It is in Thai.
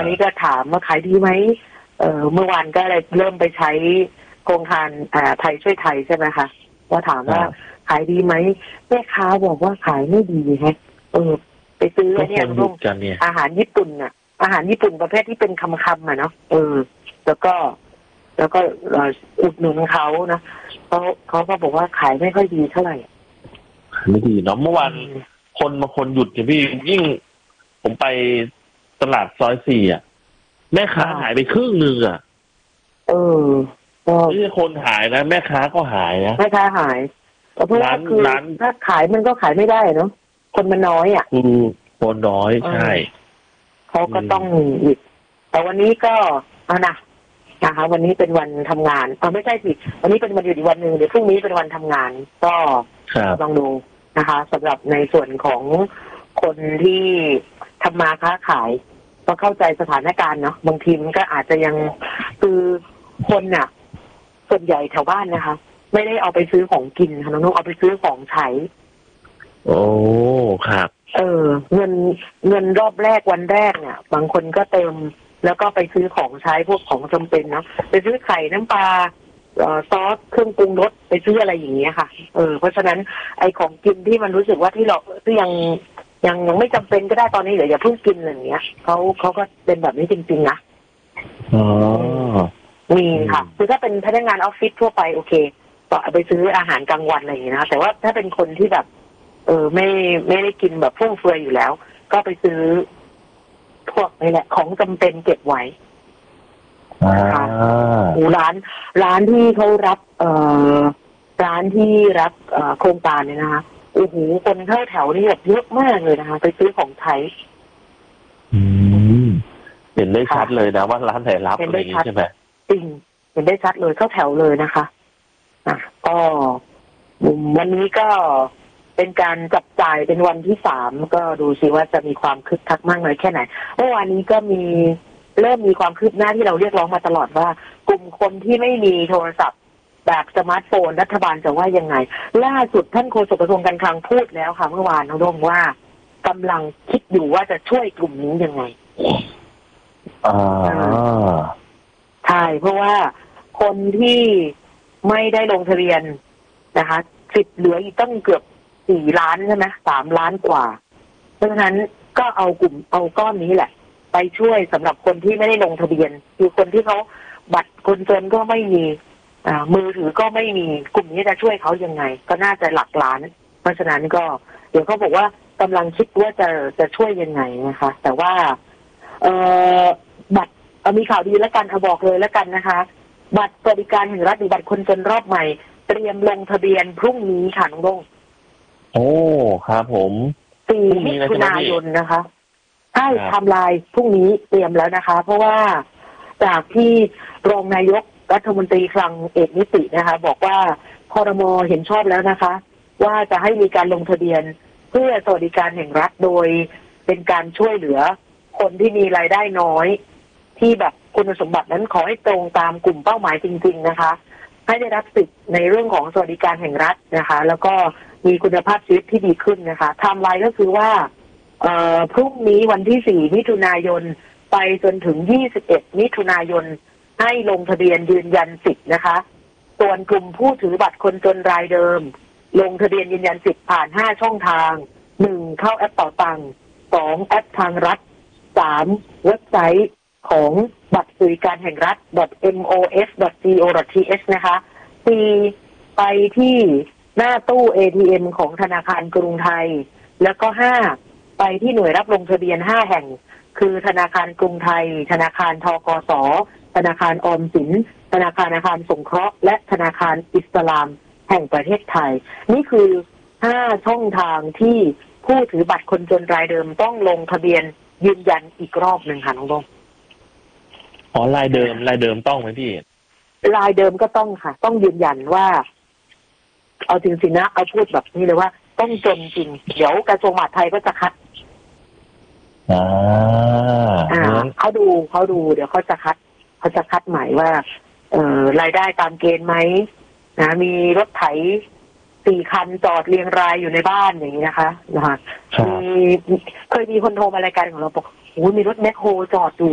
าวนี้ก็ถามว่าขายดีไหมเมื่อวานก็เลยเริ่มไปใช้โครงการไทยช่วยไทยใช่ไหมคะว่าถามว่าขายดีไหมแม่ค้าบอกว่าขายไม่ดีฮะไปซื้อเนี่ยพวกอาหารญี่ปุ่นอ่ะอาหารญี่ปุ่นประเภทที่เป็นคำอ่ะเนาะแล้วก็อุดหนุนเขานะเขาก็บอกว่าขายไม่ค่อยดีเท่าไหร่ไม่ดีเนาะเมื่อวานบางคนหยุดเนี่ยพี่ยิ่งผมไปตลาดซอย4อ่ะแม่ค้าหายไปครึ่งนึงอ่ะไม่ใช่คนหายนะแม่ค้าก็หายนะแม่ค้าหายเพราะว่าคือถ้าขายมันก็ขายไม่ได้เนาะคนมันน้อยอ่ะคนน้อยใช่เขาก็ต้องหยุดแต่วันนี้ก็นะคะวันนี้เป็นวันทำงานไม่ใช่สิวันนี้เป็นวันหยุดอีกวันหนึ่งเดี๋ยวพรุ่งนี้เป็นวันทำงานก็ลองดูนะคะสำหรับในส่วนของคนที่ทำมาค้าขายก็เข้าใจสถานการณ์เนาะบางทีมันก็อาจจะยังคือคนน่ะส่วนใหญ่แถวบ้านนะคะไม่ได้เอาไปซื้อของกินค่ะน้องๆเอาไปซื้อของใช้โอ้ครับเงินรอบแรกวันแรกเนี่ยบางคนก็เติมแล้วก็ไปซื้อของใช้พวกของจำเป็นเนาะไปซื้อไข่น้ำปลาซอสเครื่องปรุงรสไปซื้ออะไรอย่างเงี้ยค่ะเพราะฉะนั้นไอ้ของกินที่มันรู้สึกว่าที่เราที่ยังไม่จำเป็นก็ได้ตอนนี้เดี๋ยวอย่าเพิ่งกินอะไรอย่างเงี้ยเขาก็เป็นแบบนี้จริงๆนะมีค่ะคือถ้าเป็นพนักงานออฟฟิศทั่วไปโอเคต่อไปซื้ออาหารกลางวันอะไรอย่างเงี้ยนะแต่ว่าถ้าเป็นคนที่แบบไม่ได้กินแบบฟุ่มเฟือยอยู่แล้วก็ไปซื้อพวกนี่แหละของจำเป็นเก็บไว้นะคะร้านที่เขารับร้านที่รับโครงการเนี่ยนะคะโอ้โหคนเข้าแถวนี่แบบเยอะมากเลยนะคะไปซื้อของใช้เห็นได้ชัดเลยนะว่าร้านไหนรับอะไรอย่างนี้ใช่ไหมจริงเห็นได้ชัดเลยเข้าแถวเลยนะคะก็วันนี้ก็เป็นการจับจ่ายเป็นวันที่3ก็ดูสิว่าจะมีความคึกคักมากน้อยแค่ไหนเมื่อวานนี้ก็เริ่มมีความคืบหน้าที่เราเรียกร้องมาตลอดว่ากลุ่มคนที่ไม่มีโทรศัพท์แบบสมาร์ทโฟนรัฐบาลจะว่ายังไงล่าสุดท่านโฆษกกระทรวงการคลังพูดแล้วค่ะเมื่อวานน้องดงว่ากำลังคิดอยู่ว่าจะช่วยกลุ่มนี้ยังไงใช่เพราะว่าคนที่ไม่ได้ลงทะเบียนนะคะสิทธิ์เหลืออีกตั้งเกือบ4 ล้านใช่ไหม3 ล้านกว่าเพราะฉะนั้นก็เอาก้อนนี้แหละไปช่วยสำหรับคนที่ไม่ได้ลงทะเบียนคือคนที่เขาบัตรคนจนก็ไม่มีมือถือก็ไม่มีกลุ่มนี้จะช่วยเขายังไงก็น่าจะหลักล้านเพราะฉะนั้นก็เดี๋ยวเขาบอกว่ากำลังคิดว่าจะช่วยยังไงนะคะแต่ว่าบัตรมีข่าวดีแล้วกันบอกเลยแล้วกันนะคะบัตรสวัสดิการแห่งรัฐหรือบัตรคนจนรอบใหม่เตรียมลงทะเบียนพรุ่งนี้ค่ะน้องดงโอ้ครับผม 4 มิถุนายนนะคะใช่ไทม์ไลน์พรุ่งนี้เตรียมแล้วนะคะเพราะว่าจากที่รองนายกรัฐมนตรีคลังเอกนิตินะคะบอกว่าครม.เห็นชอบแล้วนะคะว่าจะให้มีการลงทะเบียนเพื่อสวัสดิการแห่งรัฐโดยเป็นการช่วยเหลือคนที่มีรายได้น้อยที่แบบคุณสมบัตินั้นขอให้ตรงตามกลุ่มเป้าหมายจริงๆนะคะให้ได้รับสิทธิ์ในเรื่องของสวัสดิการแห่งรัฐนะคะแล้วก็มีคุณภาพชีวิตที่ดีขึ้นนะคะไทม์ไลน์ก็คือว่าพรุ่งนี้วันที่4 มิถุนายนไปจนถึง21 มิถุนายนให้ลงทะเบียนยืนยันสิทธิ์นะคะส่วนกลุ่มผู้ถือบัตรคนจนรายเดิมลงทะเบียนยืนยันสิทธิ์ผ่าน5 ช่องทาง1เข้าแอปเป๋าตังค์2แอปทางรัฐ3เว็บไซต์ของบัตรสวัสดิการแห่งรัฐ .mos.go.th นะคะ4ไปที่หน้าตู้ ATM ของธนาคารกรุงไทยแล้วก็5ไปที่หน่วยรับลงทะเบียน5แห่งคือธนาคารกรุงไทยธนาคารธกส.ธนาคารออมสินธนาคารอาคารสงเคราะห์และธนาคารอิสลามแห่งประเทศไทยนี่คือ5ช่องทางที่ผู้ถือบัตรคนจนรายเดิมต้องลงทะเบียนยืนยันอีกรอบหนึ่งค่ะน้องบงรายเดิมต้องไหมพี่รายเดิมก็ต้องค่ะต้องยืนยันว่าเอาจริงๆนะเอาพูดแบบนี้เลยว่าต้องจนจริงเดี๋ยวกระทรวงมหาดไทยก็จะคัดเขาดูเดี๋ยวเขาจะคัดหมายว่ารายได้ตามเกณฑ์ไหมนะมีรถไถ4 คันจอดเรียงรายอยู่ในบ้านอย่างนี้นะคะเคยมีคนโทรมารายการของเราบอกโอ้มีรถแมคโครจอดอยู่